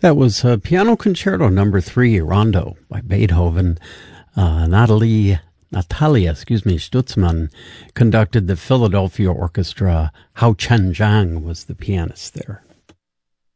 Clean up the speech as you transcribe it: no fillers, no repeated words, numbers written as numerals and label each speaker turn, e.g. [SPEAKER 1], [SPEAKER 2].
[SPEAKER 1] That was Piano Concerto Number 3, Rondo by Beethoven. Natalia Stutzmann conducted the Philadelphia Orchestra. Hao Chen Zhang was the pianist there.